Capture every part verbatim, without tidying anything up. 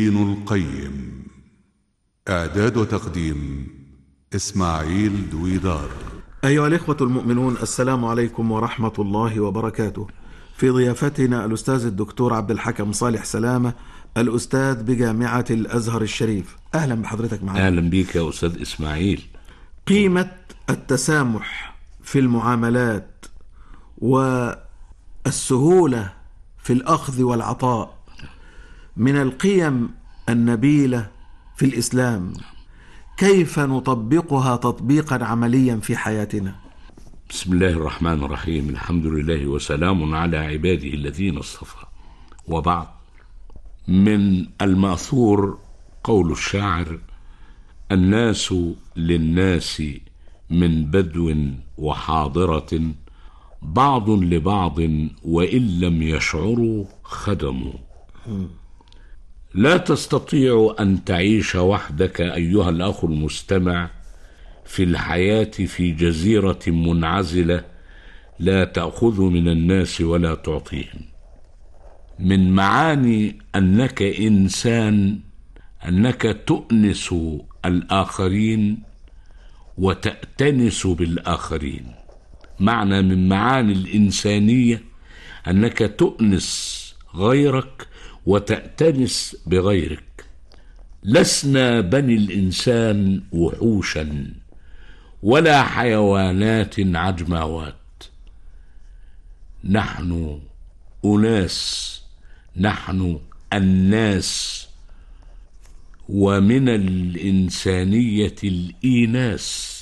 ابن القيم. إعداد وتقديم إسماعيل دويدار. أيها الإخوة المؤمنون، السلام عليكم ورحمة الله وبركاته. في ضيافتنا الأستاذ الدكتور عبد الحكم صالح سلامة، الأستاذ بجامعة الأزهر الشريف. أهلا بحضرتك معنا. أهلا بك يا أستاذ إسماعيل. قيمة التسامح في المعاملات والسهولة في الأخذ والعطاء من القيم النبيلة في الإسلام، كيف نطبقها تطبيقا عمليا في حياتنا؟ بسم الله الرحمن الرحيم، الحمد لله وسلام على عباده الذين اصطفى، وبعد. من المأثور قول الشاعر: الناس للناس من بدو وحاضرة، بعض لبعض وإن لم يشعروا خدموا. لا تستطيع أن تعيش وحدك أيها الأخ المستمع في الحياة في جزيرة منعزلة لا تأخذ من الناس ولا تعطيهم. من معاني أنك إنسان أنك تؤنس الآخرين وتأتنس بالآخرين. معنى من معاني الإنسانية أنك تؤنس غيرك وتأتنس بغيرك. لسنا بني الإنسان وحوشا ولا حيوانات عجماوات، نحن أناس، نحن الناس، ومن الإنسانية الإيناس،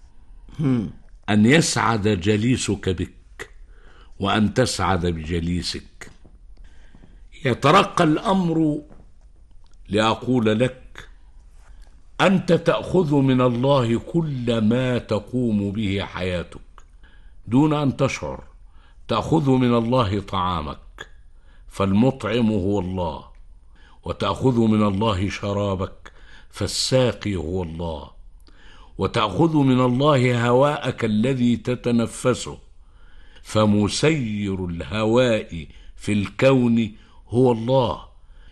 أن يسعد جليسك بك وأن تسعد بجليسك. يترقى الأمر لأقول لك: أنت تأخذ من الله كل ما تقوم به حياتك دون أن تشعر. تأخذ من الله طعامك فالمطعم هو الله، وتأخذ من الله شرابك فالساقي هو الله، وتأخذ من الله هواءك الذي تتنفسه فمسير الهواء في الكون هو الله.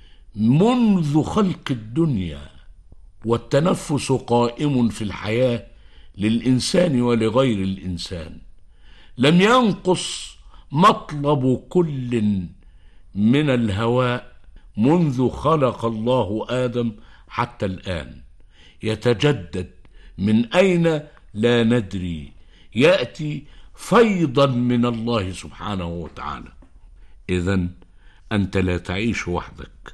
منذ خلق الدنيا والتنفس قائم في الحياة للإنسان ولغير الإنسان. لم ينقص مطلب كل من الهواء منذ خلق الله آدم حتى الآن، يتجدد من أين لا ندري، يأتي فيضا من الله سبحانه وتعالى. إذن أنت لا تعيش وحدك،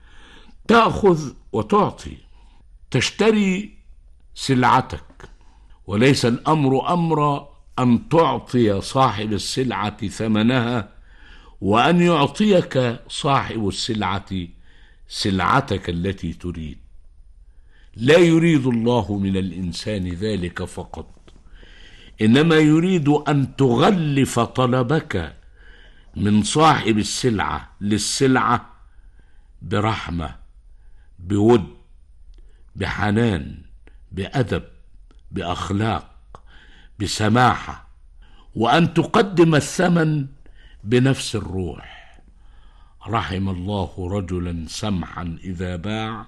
تأخذ وتعطي، تشتري سلعتك، وليس الأمر أمر أن تعطي صاحب السلعة ثمنها وأن يعطيك صاحب السلعة سلعتك التي تريد. لا يريد الله من الإنسان ذلك فقط، إنما يريد أن تغلف طلبك من صاحب السلعة للسلعة برحمة، بود، بحنان، بأدب، بأخلاق، بسماحة، وأن تقدم الثمن بنفس الروح. رحم الله رجلا سمحا إذا باع،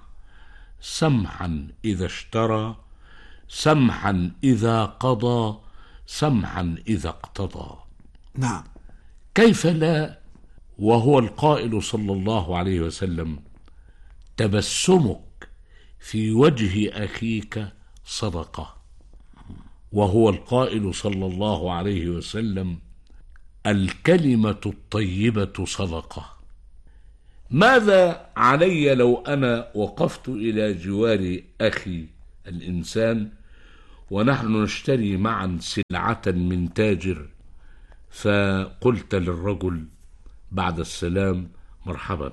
سمحا إذا اشترى، سمحا إذا قضى، سمحا إذا اقتضى. نعم، كيف لا وهو القائل صلى الله عليه وسلم: تبسمك في وجه أخيك صدقة. وهو القائل صلى الله عليه وسلم: الكلمة الطيبة صدقة. ماذا علي لو أنا وقفت إلى جوار أخي الإنسان ونحن نشتري معا سلعة من تاجر، فقلت للرجل بعد السلام: مرحبا،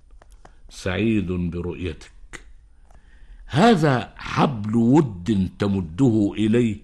سعيد برؤيتك. هذا حبل ود تمده إليه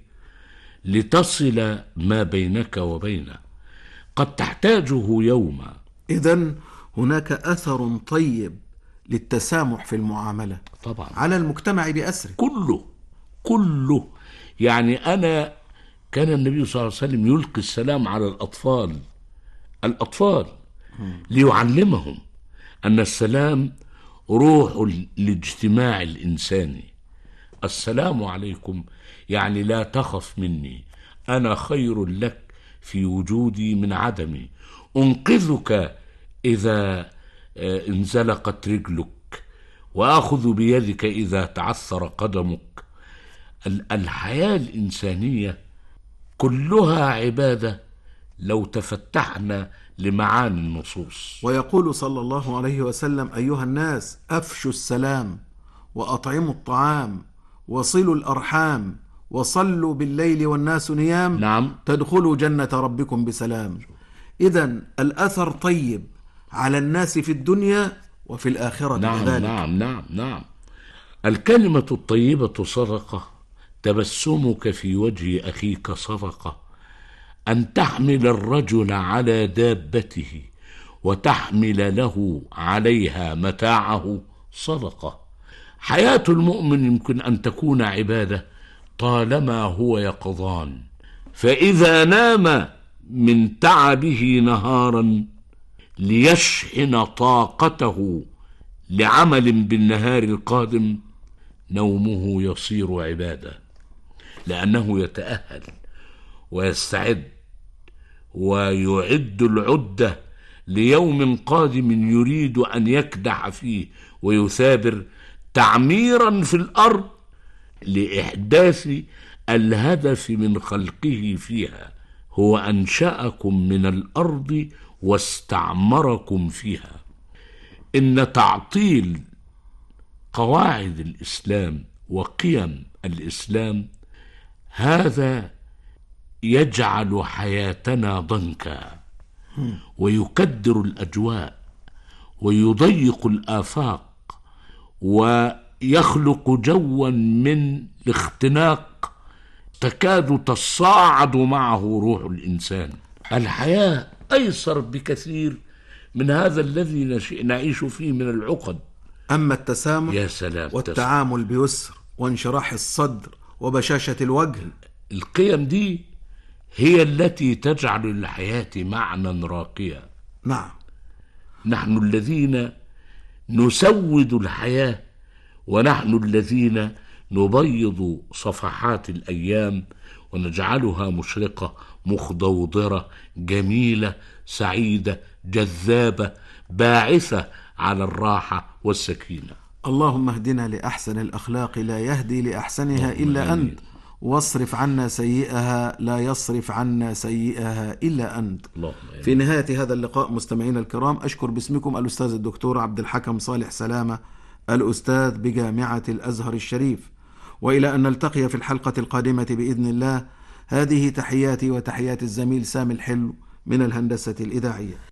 لتصل ما بينك وبينه، قد تحتاجه يوما. إذن هناك أثر طيب للتسامح في المعاملة طبعا على المجتمع بأسره كله كله. يعني أنا كان النبي صلى الله عليه وسلم يلقي السلام على الأطفال الأطفال ليعلمهم أن السلام روح الاجتماع الإنساني. السلام عليكم يعني لا تخف مني، أنا خير لك في وجودي من عدمي، أنقذك إذا انزلقت رجلك، وأخذ بيدك إذا تعثر قدمك. الحياة الإنسانية كلها عبادة لو تفتحنا لمعاني النصوص. ويقول صلى الله عليه وسلم: أيها الناس أفشوا السلام وأطعموا الطعام وصلوا الأرحام وصلوا بالليل والناس نيام، نعم، تدخلوا جنة ربكم بسلام. إذن الأثر طيب على الناس في الدنيا وفي الآخرة نعم كذلك. نعم نعم نعم. الكلمة الطيبة صدقة، تبسمك في وجه أخيك صدقة، أن تحمل الرجل على دابته وتحمل له عليها متاعه صدقة. حياة المؤمن يمكن أن تكون عبادة طالما هو يقظان، فإذا نام من تعبه نهارا ليشحن طاقته لعمل بالنهار القادم، نومه يصير عبادة، لأنه يتأهل ويستعد ويعد العدة ليوم قادم يريد أن يكدح فيه ويثابر تعميرا في الأرض لإحداث الهدف من خلقه فيها. هو أنشأكم من الأرض واستعمركم فيها. إن تعطيل قواعد الإسلام وقيم الإسلام هذا يجعل حياتنا ضنكا، ويكدر الأجواء ويضيق الآفاق ويخلق جوا من الاختناق تكاد تصاعد معه روح الإنسان. الحياة أيسر بكثير من هذا الذي نعيش فيه من العقد. أما التسامح يا سلام، والتعامل بيسر وانشراح الصدر وبشاشة الوجه، القيم دي هي التي تجعل للحياة معنى راقيا. نعم، نحن الذين نسود الحياة، ونحن الذين نبيض صفحات الأيام ونجعلها مشرقة مخضوضرة جميلة سعيدة جذابة باعثة على الراحة والسكينة. اللهم اهدنا لأحسن الأخلاق لا يهدي لأحسنها إلا أنت، واصرف عنا سيئها لا يصرف عنا سيئها إلا أنت. في نهاية هذا اللقاء مستمعينا الكرام، أشكر باسمكم الأستاذ الدكتور عبد الحكم صالح سلامة، الأستاذ بجامعة الأزهر الشريف، وإلى أن نلتقي في الحلقة القادمة بإذن الله. هذه تحياتي وتحيات الزميل سامي الحلو من الهندسة الإذاعية.